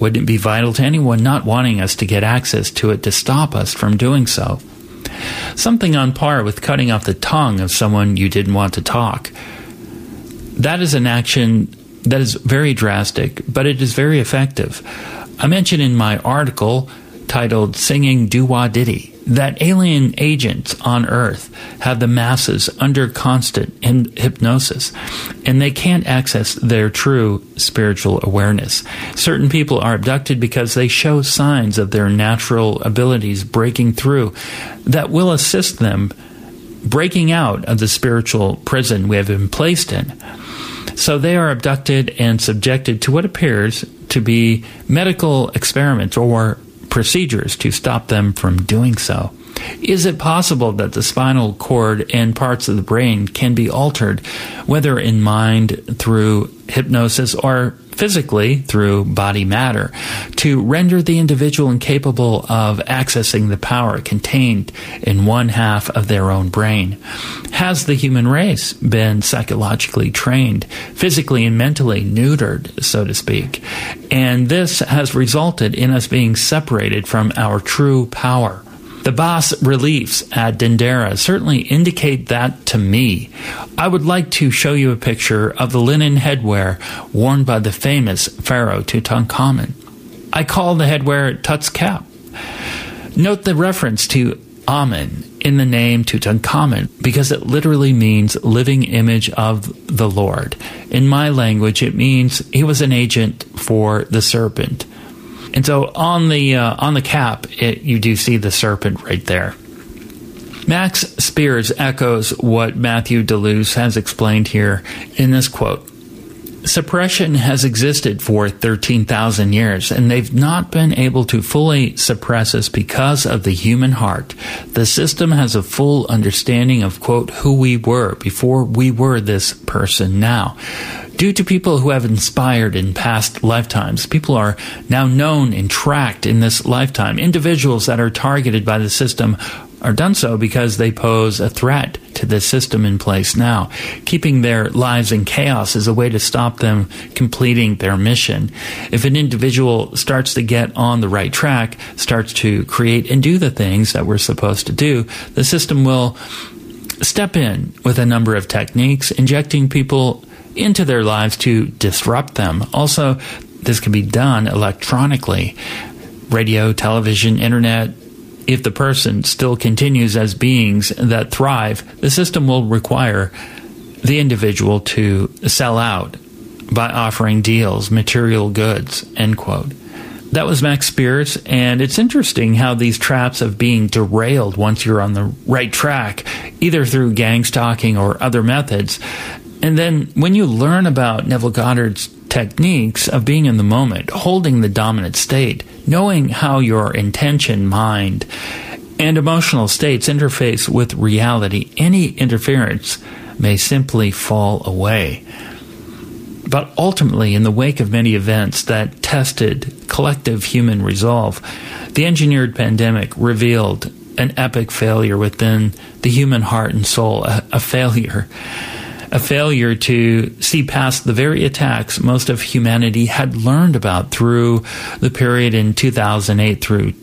Wouldn't it be vital to anyone not wanting us to get access to it to stop us from doing so? Something on par with cutting off the tongue of someone you didn't want to talk. That is an action that is very drastic, but it is very effective. I mentioned in my article titled Singing Doo-Wah-Diddy that alien agents on Earth have the masses under constant hypnosis, and they can't access their true spiritual awareness. Certain people are abducted because they show signs of their natural abilities breaking through that will assist them breaking out of the spiritual prison we have been placed in. So they are abducted and subjected to what appears to be medical experiments or procedures to stop them from doing so. Is it possible that the spinal cord and parts of the brain can be altered, whether in mind through hypnosis or physically through body matter, to render the individual incapable of accessing the power contained in one half of their own brain? Has the human race been psychologically trained, physically and mentally neutered, so to speak? And this has resulted in us being separated from our true power. The bas reliefs at Dendera certainly indicate that to me. I would like to show you a picture of the linen headwear worn by the famous pharaoh Tutankhamun. I call the headwear Tut's cap. Note the reference to Amen in the name Tutankhamun, because it literally means living image of the Lord. In my language, it means he was an agent for the serpent. And so on the cap, you do see the serpent right there. Max Spears echoes what Matthew Deleuze has explained here in this quote. Suppression has existed for 13,000 years, and they've not been able to fully suppress us because of the human heart. The system has a full understanding of, quote, who we were before we were this person now. Due to people who have inspired in past lifetimes, people are now known and tracked in this lifetime. Individuals that are targeted by the system are done so because they pose a threat to the system in place now. Keeping their lives in chaos is a way to stop them completing their mission. If an individual starts to get on the right track, starts to create and do the things that we're supposed to do, the system will step in with a number of techniques, injecting people into their lives to disrupt them. Also, this can be done electronically. Radio, television, internet. If the person still continues as beings that thrive, the system will require the individual to sell out by offering deals, material goods, end quote. That was Max Spears, and it's interesting how these traps of being derailed once you're on the right track, either through gang stalking or other methods. And then when you learn about Neville Goddard's techniques of being in the moment, holding the dominant state, knowing how your intention, mind, and emotional states interface with reality, any interference may simply fall away. But ultimately, in the wake of many events that tested collective human resolve, the engineered pandemic revealed an epic failure within the human heart and soul, a failure to see past the very attacks most of humanity had learned about through the period in 2008 through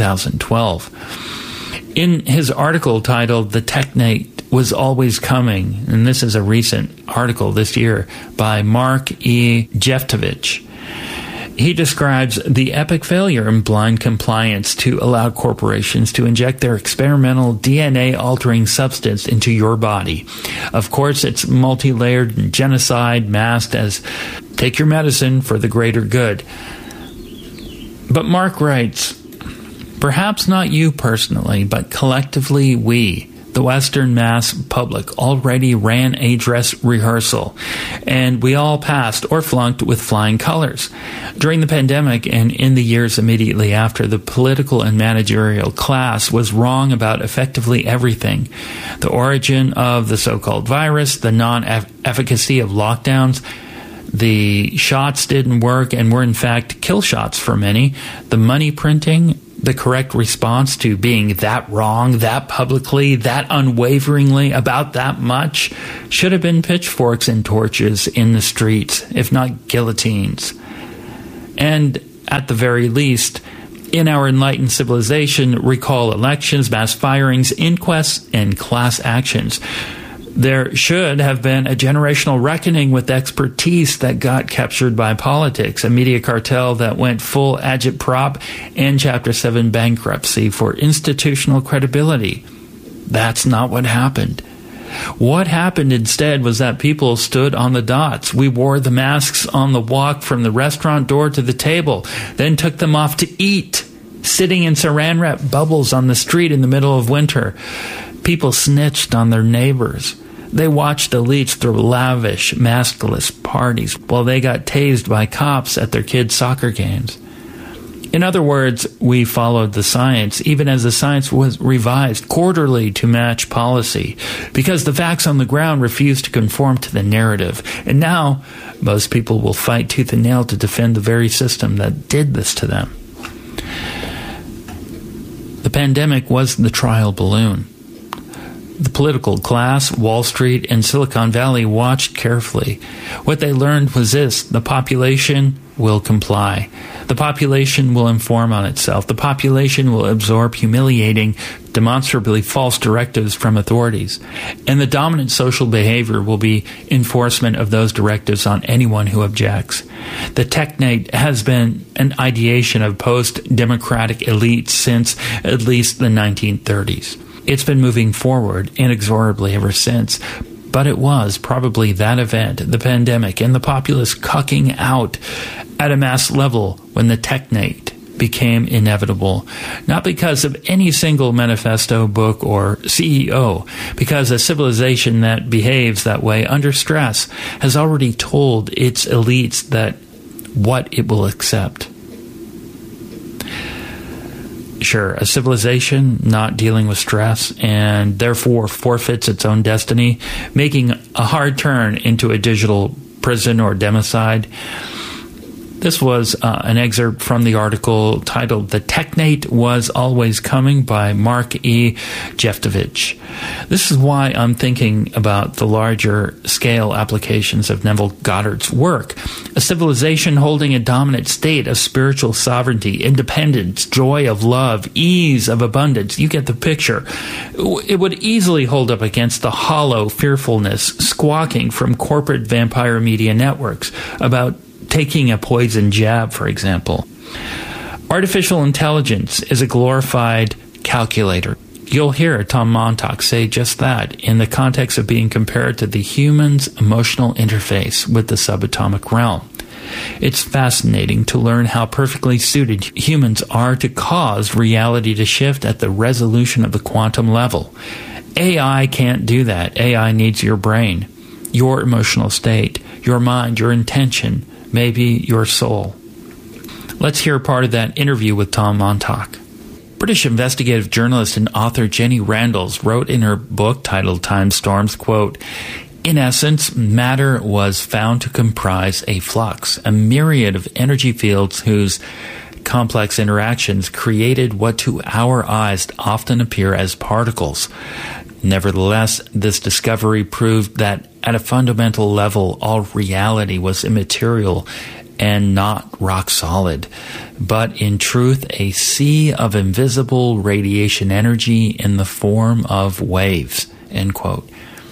2012. In his article titled "The Technate Was Always Coming," and this is a recent article this year by Mark E. Jeftovich, he describes the epic failure in blind compliance to allow corporations to inject their experimental DNA-altering substance into your body. Of course, it's multi-layered genocide masked as take your medicine for the greater good. But Mark writes, perhaps not you personally, but collectively we, the Western mass public, already ran a dress rehearsal, and we all passed or flunked with flying colors. During the pandemic and in the years immediately after, the political and managerial class was wrong about effectively everything. The origin of the so-called virus, the non-efficacy of lockdowns, the shots didn't work and were in fact kill shots for many, the money printing, the correct response to being that wrong, that publicly, that unwaveringly, about that much, should have been pitchforks and torches in the streets, if not guillotines. And at the very least, in our enlightened civilization, recall elections, mass firings, inquests, and class actions. There should have been a generational reckoning with expertise that got captured by politics, a media cartel that went full agitprop and Chapter 7 bankruptcy for institutional credibility. That's not what happened. What happened instead was that people stood on the dots. We wore the masks on the walk from the restaurant door to the table, then took them off to eat, sitting in saran wrap bubbles on the street in the middle of winter. People snitched on their neighbors. They watched elites throw lavish, maskless parties while they got tased by cops at their kids' soccer games. In other words, we followed the science, even as the science was revised quarterly to match policy, because the facts on the ground refused to conform to the narrative. And now, most people will fight tooth and nail to defend the very system that did this to them. The pandemic was the trial balloon. The political class, Wall Street, and Silicon Valley watched carefully. What they learned was this: the population will comply. The population will inform on itself. The population will absorb humiliating, demonstrably false directives from authorities. And the dominant social behavior will be enforcement of those directives on anyone who objects. The technate has been an ideation of post-democratic elites since at least the 1930s. It's been moving forward inexorably ever since. But it was probably that event, the pandemic, and the populace cucking out at a mass level when the technate became inevitable. Not because of any single manifesto, book, or CEO, because a civilization that behaves that way under stress has already told its elites that what it will accept. Sure, a civilization not dealing with stress and therefore forfeits its own destiny, making a hard turn into a digital prison or democide. This was an excerpt from the article titled "The Technate Was Always Coming" by Mark E. Jeftovich. This is why I'm thinking about the larger scale applications of Neville Goddard's work. A civilization holding a dominant state of spiritual sovereignty, independence, joy of love, ease of abundance. You get the picture. It would easily hold up against the hollow fearfulness squawking from corporate vampire media networks about taking a poison jab, for example. Artificial intelligence is a glorified calculator. You'll hear Tom Montauk say just that in the context of being compared to the human's emotional interface with the subatomic realm. It's fascinating to learn how perfectly suited humans are to cause reality to shift at the resolution of the quantum level. AI can't do that. AI needs your brain, your emotional state, your mind, your intention, maybe your soul. Let's hear part of that interview with Tom Montauk. British investigative journalist and author Jenny Randles wrote in her book titled Time Storms, quote, "In essence, matter was found to comprise a flux, a myriad of energy fields whose complex interactions created what to our eyes often appear as particles. Nevertheless, this discovery proved that at a fundamental level, all reality was immaterial and not rock solid, but in truth a sea of invisible radiation energy in the form of waves," end quote.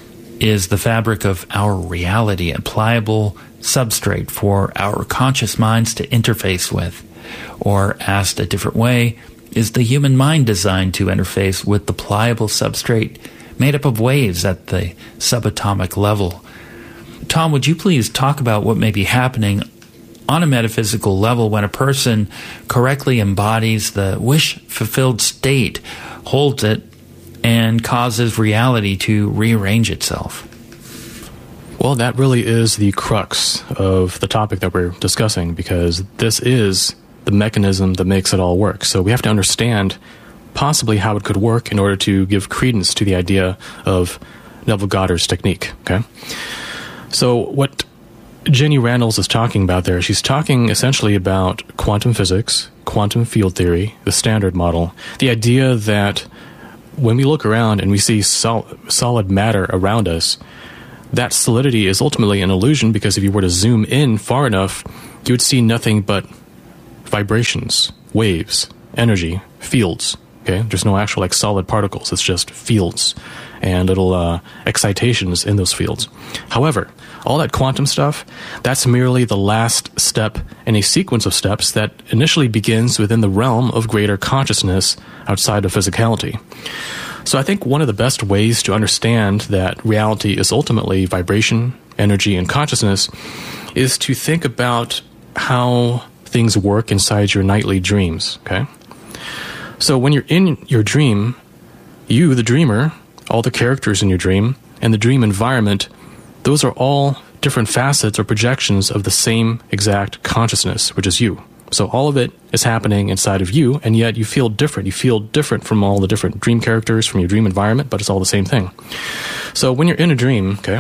Is the fabric of our reality a pliable substrate for our conscious minds to interface with? Or, asked a different way, is the human mind designed to interface with the pliable substrate made up of waves at the subatomic level? Tom, would you please talk about what may be happening on a metaphysical level when a person correctly embodies the wish-fulfilled state, holds it, and causes reality to rearrange itself? Well, that really is the crux of the topic that we're discussing, because this is the mechanism that makes it all work. So we have to understand possibly how it could work in order to give credence to the idea of Neville Goddard's technique. Okay, so what Jenny Randles is talking about there, she's talking essentially about quantum physics, quantum field theory, the Standard Model, the idea that when we look around and we see solid matter around us, that solidity is ultimately an illusion, because if you were to zoom in far enough, you would see nothing but vibrations, waves, energy, fields. Okay, there's no actual like solid particles. It's just fields and little excitations in those fields. However, all that quantum stuff, that's merely the last step in a sequence of steps that initially begins within the realm of greater consciousness outside of physicality. So I think one of the best ways to understand that reality is ultimately vibration, energy, and consciousness is to think about how things work inside your nightly dreams, okay? So when you're in your dream, you, the dreamer, all the characters in your dream, and the dream environment, those are all different facets or projections of the same exact consciousness, which is you. So all of it is happening inside of you, and yet you feel different. You feel different from all the different dream characters, from your dream environment, but it's all the same thing. So when you're in a dream, okay,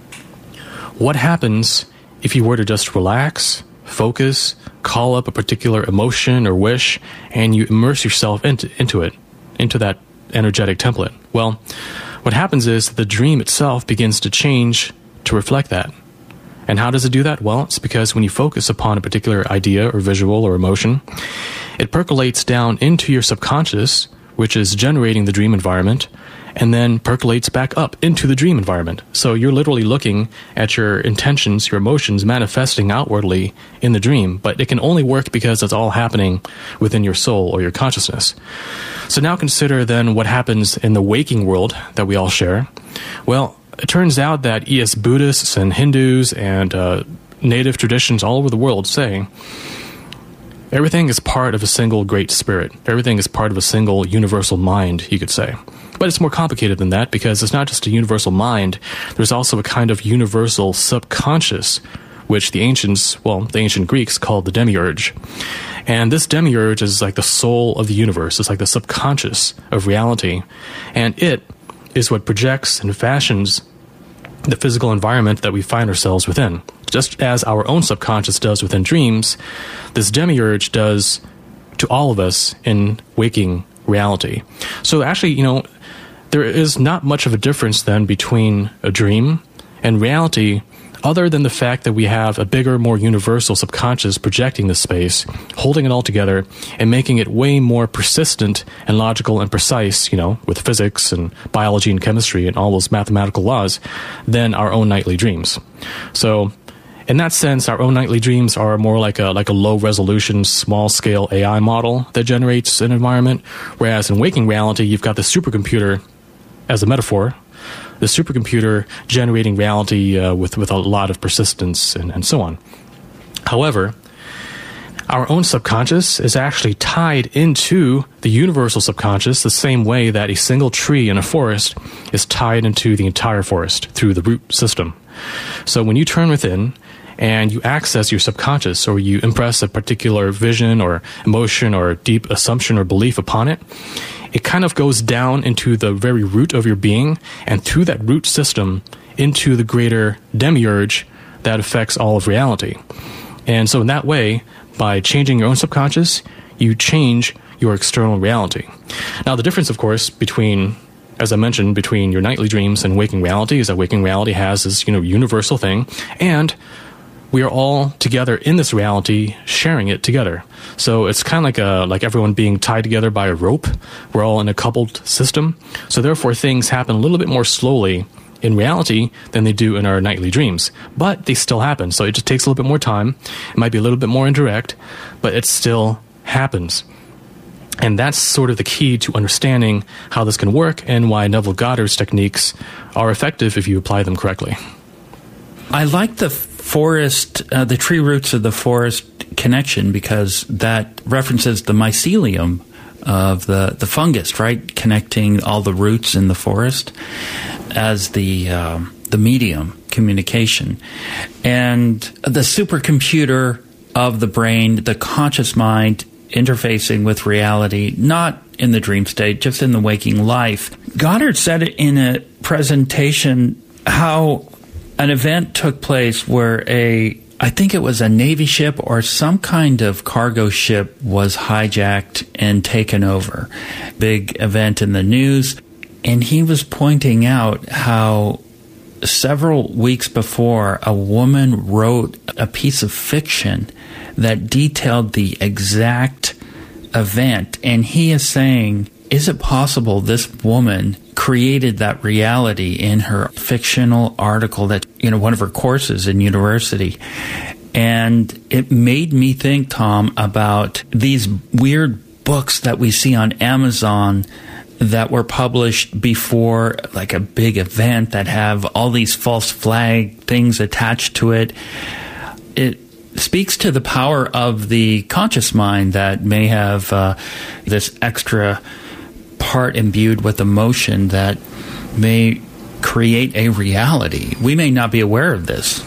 what happens if you were to just relax, focus, call up a particular emotion or wish, and you immerse yourself into it, into that energetic template? Well, what happens is the dream itself begins to change to reflect that. And how does it do that? Well, it's because when you focus upon a particular idea or visual or emotion, it percolates down into your subconscious, which is generating the dream environment, and then percolates back up into the dream environment. So you're literally looking at your intentions, your emotions manifesting outwardly in the dream, but it can only work because it's all happening within your soul or your consciousness. So now consider then what happens in the waking world that we all share. Well, it turns out that Buddhists and Hindus and native traditions all over the world say everything is part of a single great spirit. Everything is part of a single universal mind, you could say. But it's more complicated than that, because it's not just a universal mind. There's also a kind of universal subconscious, which the ancient Greeks called the demiurge. And this demiurge is like the soul of the universe. It's like the subconscious of reality. And it is what projects and fashions the physical environment that we find ourselves within. Just as our own subconscious does within dreams, this demiurge does to all of us in waking reality. So actually, there is not much of a difference then between a dream and reality, other than the fact that we have a bigger, more universal subconscious projecting this space, holding it all together, and making it way more persistent and logical and precise, with physics and biology and chemistry and all those mathematical laws, than our own nightly dreams. So in that sense, our own nightly dreams are more like a low-resolution, small-scale AI model that generates an environment, whereas in waking reality, you've got the supercomputer as a metaphor, the supercomputer generating reality with a lot of persistence and so on. However, our own subconscious is actually tied into the universal subconscious the same way that a single tree in a forest is tied into the entire forest through the root system. So when you turn within and you access your subconscious, or you impress a particular vision or emotion or deep assumption or belief upon it, it kind of goes down into the very root of your being, and through that root system into the greater demiurge that affects all of reality. And so in that way, by changing your own subconscious, you change your external reality. Now, the difference, of course, between, as I mentioned, between your nightly dreams and waking reality is that waking reality has this, universal thing, and we are all together in this reality, sharing it together. So it's kind of like everyone being tied together by a rope. We're all in a coupled system. So therefore, things happen a little bit more slowly in reality than they do in our nightly dreams. But they still happen. So it just takes a little bit more time. It might be a little bit more indirect, but it still happens. And that's sort of the key to understanding how this can work and why Neville Goddard's techniques are effective if you apply them correctly. I like the the tree roots of the forest connection, because that references the mycelium of the fungus, right? Connecting all the roots in the forest as the medium communication. And the supercomputer of the brain, the conscious mind interfacing with reality, not in the dream state, just in the waking life. Goddard said it in a presentation how an event took place where I think it was a Navy ship or some kind of cargo ship was hijacked and taken over. Big event in the news. And he was pointing out how several weeks before, a woman wrote a piece of fiction that detailed the exact event. And he is saying, is it possible this woman created that reality in her fictional article that, one of her courses in university? And it made me think, Tom, about these weird books that we see on Amazon that were published before like a big event that have all these false flag things attached to it. It speaks to the power of the conscious mind that may have this extra part imbued with emotion that may create a reality. We may not be aware of this.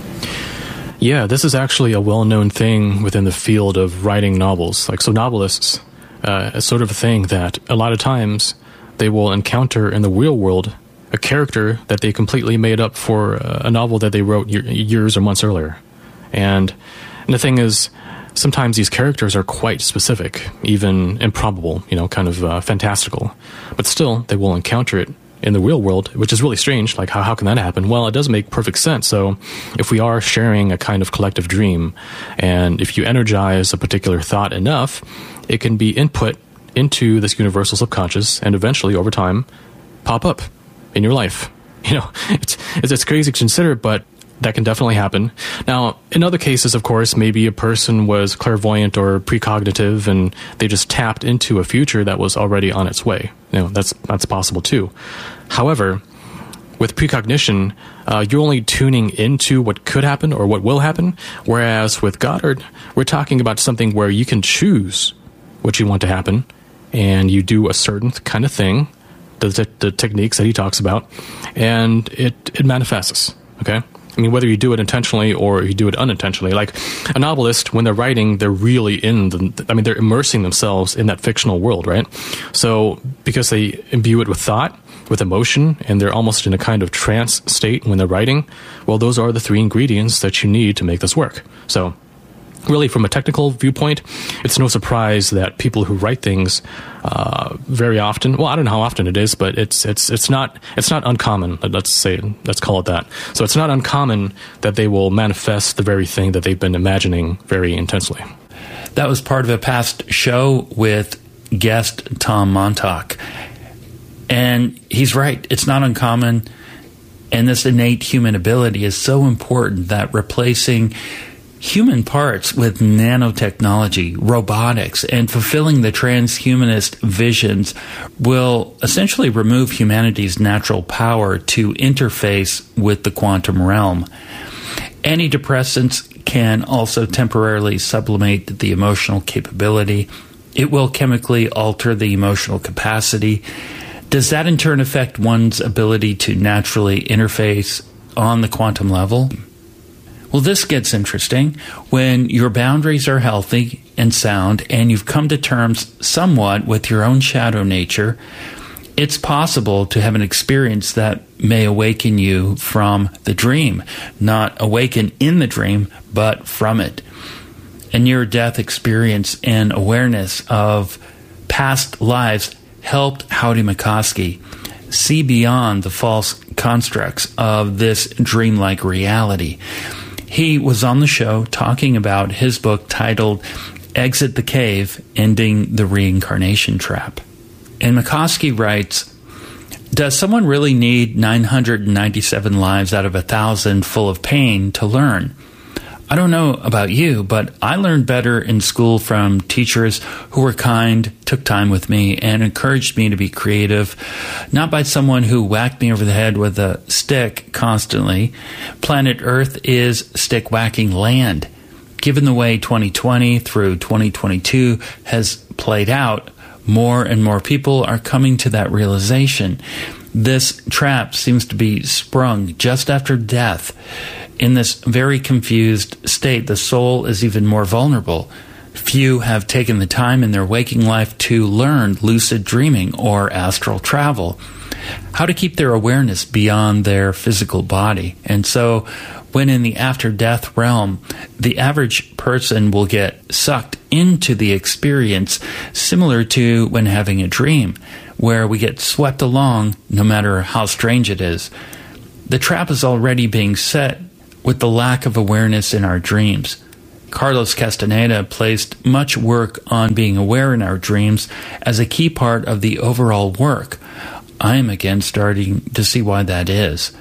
Yeah, this is actually a well-known thing within the field of writing novels. So novelists, it's sort of a thing that a lot of times they will encounter in the real world a character that they completely made up for a novel that they wrote years or months earlier. And the thing is, sometimes these characters are quite specific, even improbable, kind of fantastical. But still, they will encounter it in the real world, which is really strange. Like, how can that happen? Well, it does make perfect sense. So if we are sharing a kind of collective dream, and if you energize a particular thought enough, it can be input into this universal subconscious and eventually, over time, pop up in your life. It's crazy to consider, but that can definitely happen. Now, in other cases, of course, maybe a person was clairvoyant or precognitive and they just tapped into a future that was already on its way. That's possible too. However, with precognition, you're only tuning into what could happen or what will happen, whereas with Goddard, we're talking about something where you can choose what you want to happen, and you do a certain kind of thing, the techniques that he talks about, and it manifests, okay? I mean, whether you do it intentionally or you do it unintentionally. Like a novelist, when they're writing, they're really they're immersing themselves in that fictional world, right? So because they imbue it with thought, with emotion, and they're almost in a kind of trance state when they're writing, well, those are the three ingredients that you need to make this work. So really, from a technical viewpoint, it's no surprise that people who write things very often, well, I don't know how often it is, but it's not uncommon. Let's call it that. So it's not uncommon that they will manifest the very thing that they've been imagining very intensely. That was part of a past show with guest Tom Montauk, and he's right. It's not uncommon, and this innate human ability is so important that replacing human parts with nanotechnology, robotics, and fulfilling the transhumanist visions will essentially remove humanity's natural power to interface with the quantum realm. Antidepressants can also temporarily sublimate the emotional capability. It will chemically alter the emotional capacity. Does that in turn affect one's ability to naturally interface on the quantum level? Well, this gets interesting. When your boundaries are healthy and sound and you've come to terms somewhat with your own shadow nature, it's possible to have an experience that may awaken you from the dream. Not awaken in the dream, but from it. A near-death experience and awareness of past lives helped Howdy McCoskey see beyond the false constructs of this dreamlike reality. He was on the show talking about his book titled Exit the Cave, Ending the Reincarnation Trap. And McCoskey writes, does someone really need 997 lives out of 1,000 full of pain to learn? I don't know about you, but I learned better in school from teachers who were kind, took time with me, and encouraged me to be creative, not by someone who whacked me over the head with a stick constantly. Planet Earth is stick-whacking land. Given the way 2020 through 2022 has played out, more and more people are coming to that realization. This trap seems to be sprung just after death. In this very confused state, the soul is even more vulnerable. Few have taken the time in their waking life to learn lucid dreaming or astral travel, how to keep their awareness beyond their physical body. And so, when in the after-death realm, the average person will get sucked into the experience similar to when having a dream, where we get swept along no matter how strange it is. The trap is already being set with the lack of awareness in our dreams. Carlos Castaneda placed much work on being aware in our dreams as a key part of the overall work. I am again starting to see why that is."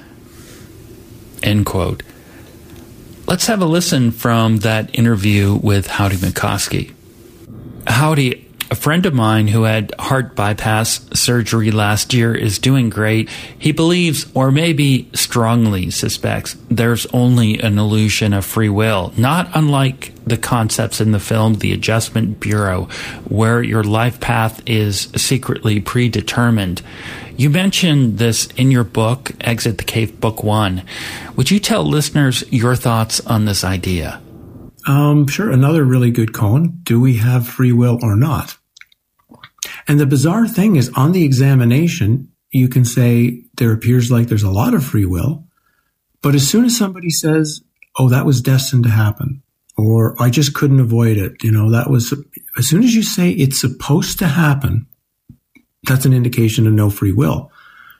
End quote. Let's have a listen from that interview with Howdy McCoskey. Howdy, a friend of mine who had heart bypass surgery last year is doing great. He believes, or maybe strongly suspects, there's only an illusion of free will, not unlike the concepts in the film The Adjustment Bureau, where your life path is secretly predetermined. You mentioned this in your book, Exit the Cave, Book 1. Would you tell listeners your thoughts on this idea? Sure. Another really good Cohen. Do we have free will or not? And the bizarre thing is, on the examination, you can say there appears like there's a lot of free will. But as soon as somebody says, "Oh, that was destined to happen," or "I just couldn't avoid it," as soon as you say it's supposed to happen, that's an indication of no free will.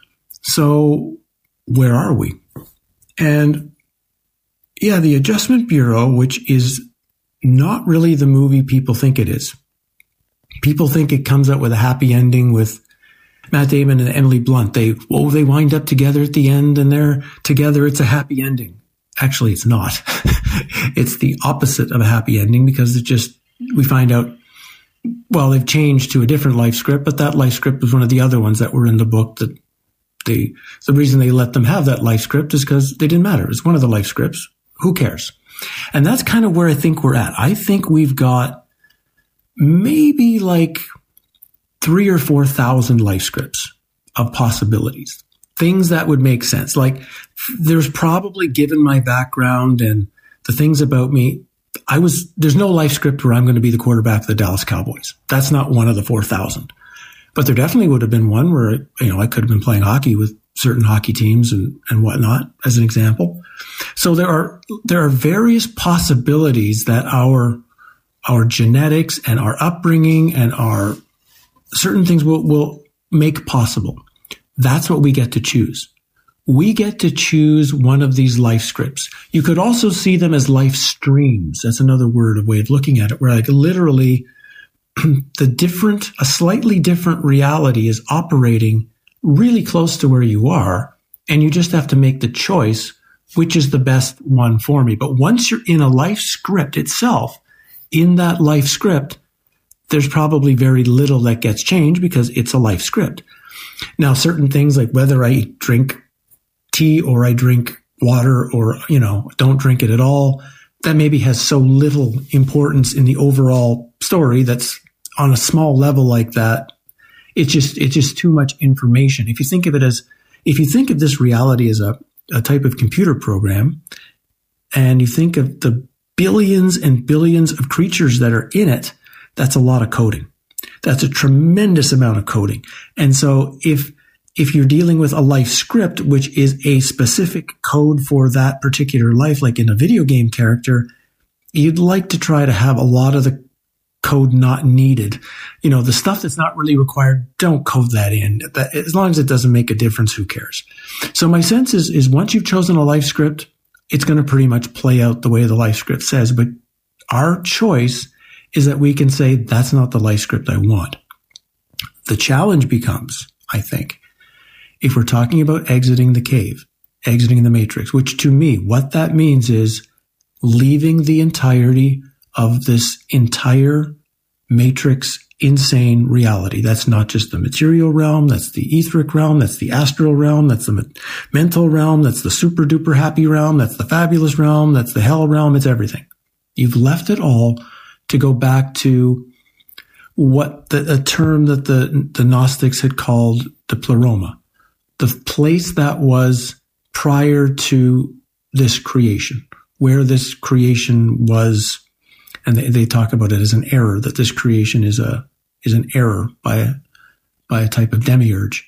So where are we? And yeah, the Adjustment Bureau, which is not really the movie people think it is. People think it comes out with a happy ending with Matt Damon and Emily Blunt. They wind up together at the end and they're together. It's a happy ending. Actually, it's not. It's the opposite of a happy ending, because we find out, well, they've changed to a different life script, but that life script was one of the other ones that were in the book. That the reason they let them have that life script is because they didn't matter. It's one of the life scripts. Who cares? And that's kind of where I think we're at. I think we've got maybe like 3,000 or 4,000 life scripts of possibilities, things that would make sense. Like, there's probably, given my background and the things about me, there's no life script where I'm going to be the quarterback of the Dallas Cowboys. That's not one of the 4,000. But there definitely would have been one where, I could have been playing hockey with certain hockey teams and whatnot, as an example. So there are various possibilities that our genetics and our upbringing and our certain things will make possible. That's what we get to choose. We get to choose one of these life scripts. You could also see them as life streams. That's another way of looking at it, where like literally a slightly different reality is operating really close to where you are, and you just have to make the choice, which is the best one for me. But once you're in a life script itself, in that life script, there's probably very little that gets changed because it's a life script. Now, certain things like whether I drink tea or I drink water or, don't drink it at all, that maybe has so little importance in the overall story that's on a small level like that. It's just too much information. If you think of this reality as a type of computer program, and you think of the billions and billions of creatures that are in it, that's a lot of coding. That's a tremendous amount of coding. And so if you're dealing with a life script, which is a specific code for that particular life, like in a video game character, you'd like to try to have a lot of the code not needed. The stuff that's not really required, don't code that in. As long as it doesn't make a difference, who cares? So my sense is once you've chosen a life script, it's going to pretty much play out the way the life script says. But our choice is that we can say, that's not the life script I want. The challenge becomes, I think, if we're talking about exiting the cave, exiting the matrix, which to me, what that means is leaving the entirety of this entire matrix insane reality. That's not just the material realm. That's the etheric realm. That's the astral realm. That's the mental realm. That's the super duper happy realm. That's the fabulous realm. That's the hell realm. It's everything. You've left it all to go back to what a term that the Gnostics had called the pleroma, the place that was prior to this creation, where this creation was. And they talk about it as an error, that this creation is an error by a type of demiurge.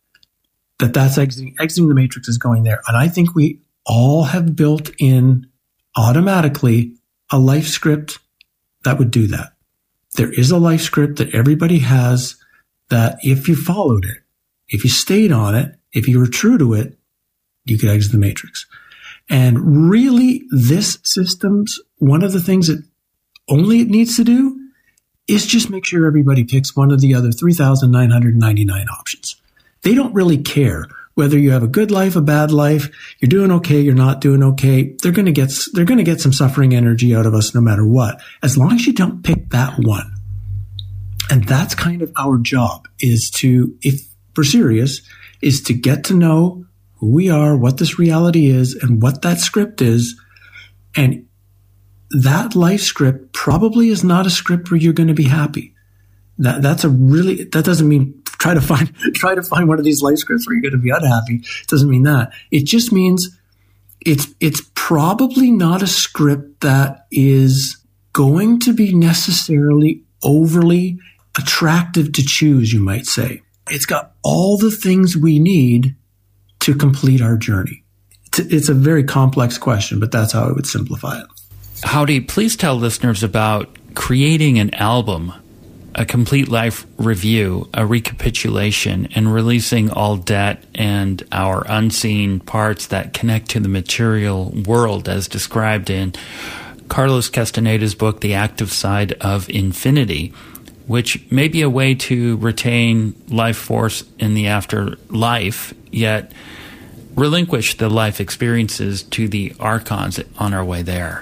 That's exiting the matrix is going there. And I think we all have built in automatically a life script that would do that. There is a life script that everybody has that if you followed it, if you stayed on it, if you were true to it, you could exit the matrix. And really, this system's one of the things that only it needs to do is just make sure everybody picks one of the other 3,999 options. They don't really care whether you have a good life, a bad life, you're doing okay, you're not doing okay. They're going to get some suffering energy out of us no matter what, as long as you don't pick that one. And that's kind of our job, is to, if we're serious, is to get to know who we are, what this reality is, and what that script is. And that life script probably is not a script where you're going to be happy. That doesn't mean try to find one of these life scripts where you're going to be unhappy. It doesn't mean that. It just means it's probably not a script that is going to be necessarily overly attractive to choose, you might say. It's got all the things we need to complete our journey. It's a very complex question, but that's how I would simplify it. Howdy, please tell listeners about creating an album, a complete life review, a recapitulation, and releasing all debt and our unseen parts that connect to the material world as described in Carlos Castaneda's book, The Active Side of Infinity, which may be a way to retain life force in the afterlife, yet relinquish the life experiences to the archons on our way there.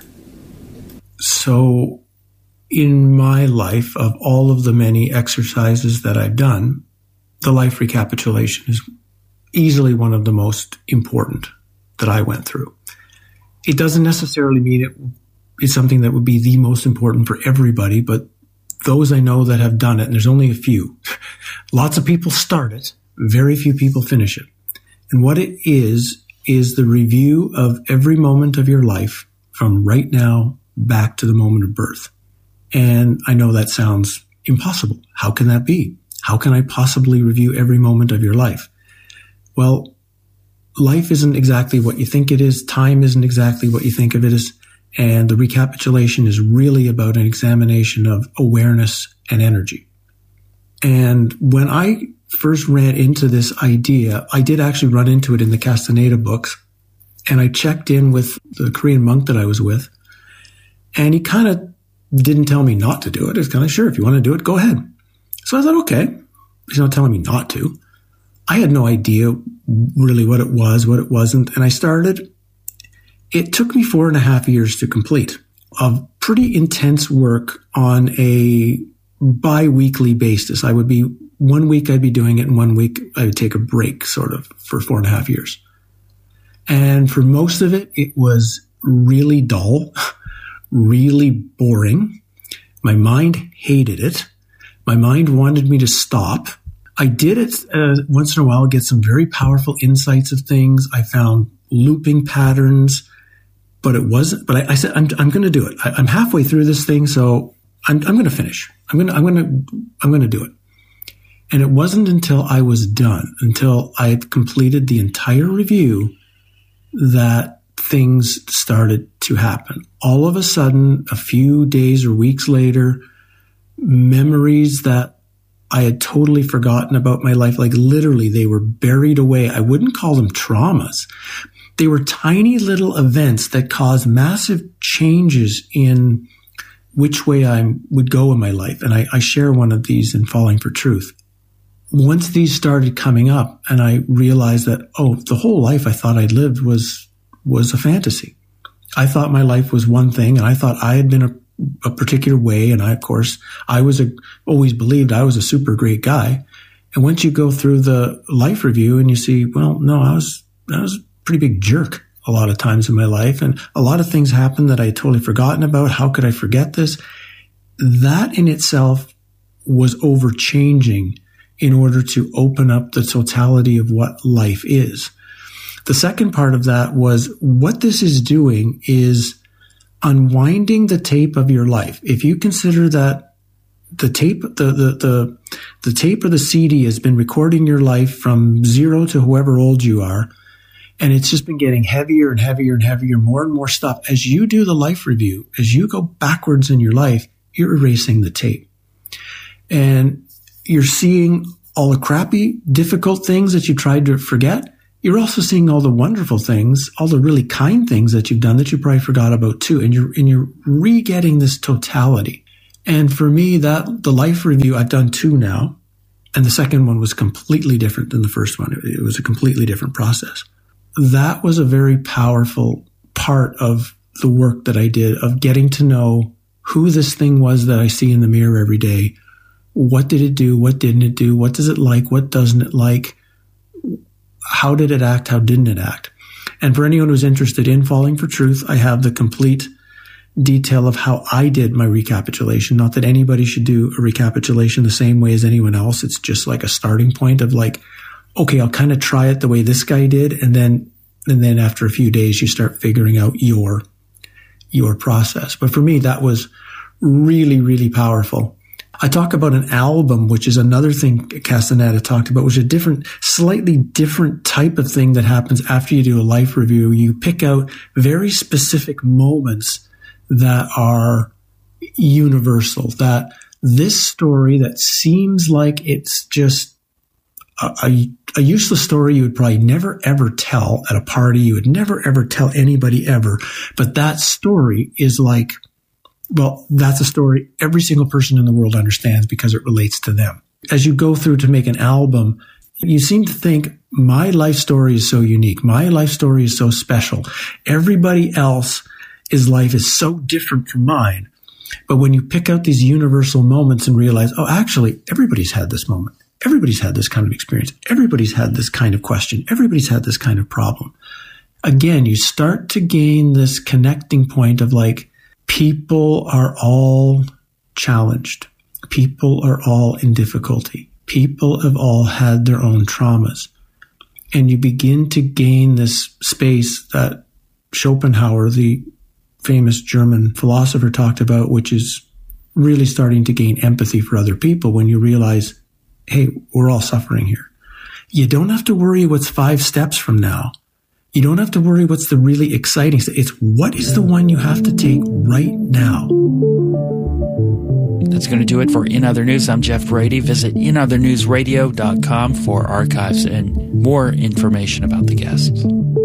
So in my life, of all of the many exercises that I've done, the life recapitulation is easily one of the most important that I went through. It doesn't necessarily mean it is something that would be the most important for everybody, but those I know that have done it, and there's only a few. Lots of people start it, very few people finish it. And what it is the review of every moment of your life from right now back to the moment of birth. And I know that sounds impossible. How can that be? How can I possibly review every moment of your life? Well, life isn't exactly what you think it is. Time isn't exactly what you think of it as. And the recapitulation is really about an examination of awareness and energy. And when I first ran into this idea, I did actually run into it in the Castaneda books. And I checked in with the Korean monk that I was with. And he kind of didn't tell me not to do it. It's kind of, sure, if you want to do it, go ahead. So I thought, okay. He's not telling me not to. I had no idea really what it was, what it wasn't. And I started. It took me 4.5 years to complete of pretty intense work on a bi-weekly basis. I would be 1 week I'd be doing it, and 1 week I would take a break sort of for 4.5 years. And for most of it, it was really dull, really boring. My mind hated it. My mind wanted me to stop. I did it once in a while, get some very powerful insights of things. I found looping patterns, but it wasn't. But I said, I'm going to do it. I'm halfway through this thing, so I'm going to finish. I'm going to do it. And it wasn't until I was done, until I had completed the entire review, that things started to happen. All of a sudden, a few days or weeks later, memories that I had totally forgotten about my life, like literally they were buried away. I wouldn't call them traumas. They were tiny little events that caused massive changes in which way I would go in my life. And I share one of these in Falling for Truth. Once these started coming up and I realized that, the whole life I thought I'd lived was a fantasy. I thought my life was one thing, and I thought I had been a particular way. And I always believed I was a super great guy. And once you go through the life review and you see, well, no, I was a pretty big jerk a lot of times in my life. And a lot of things happened that I had totally forgotten about. How could I forget this? That in itself was overchanging in order to open up the totality of what life is. The second part of that was what this is doing is unwinding the tape of your life. If you consider that the tape, the tape or the CD has been recording your life from 0 to whoever old you are, and it's just been getting heavier and heavier and heavier, more and more stuff. As you do the life review, as you go backwards in your life, you're erasing the tape. And you're seeing all the crappy, difficult things that you tried to forget. you're also seeing all the wonderful things, all the really kind things that you've done that you probably forgot about too. And you're re-getting this totality. And for me, the life review, I've done 2 now. And the second one was completely different than the first one. It was a completely different process. That was a very powerful part of the work that I did, of getting to know who this thing was that I see in the mirror every day. What did it do? What didn't it do? What does it like? What doesn't it like? How did it act? How didn't it act? And for anyone who's interested in Falling for Truth, I have the complete detail of how I did my recapitulation. Not that anybody should do a recapitulation the same way as anyone else. It's just like a starting point of like, okay, I'll kind of try it the way this guy did. And then after a few days, you start figuring out your process. But for me, that was really, really powerful. I talk about an album, which is another thing Castaneda talked about, which is a slightly different type of thing that happens after you do a life review. You pick out very specific moments that are universal, that this story that seems like it's just a useless story you would probably never ever tell at a party, you would never ever tell anybody ever, but that story is like, well, that's a story every single person in the world understands because it relates to them. As you go through to make an album, you seem to think, my life story is so unique, my life story is so special, everybody else his life is so different from mine. But when you pick out these universal moments and realize, oh, actually, everybody's had this moment. Everybody's had this kind of experience. Everybody's had this kind of question. Everybody's had this kind of problem. Again, you start to gain this connecting point of like, people are all challenged. People are all in difficulty. People have all had their own traumas. And you begin to gain this space that Schopenhauer, the famous German philosopher, talked about, which is really starting to gain empathy for other people when you realize, hey, we're all suffering here. You don't have to worry what's 5 steps from now. You don't have to worry what's the really exciting step. It's what is the one you have to take right now. That's going to do it for In Other News. I'm Jeff Brady. Visit inothernewsradio.com for archives and more information about the guests.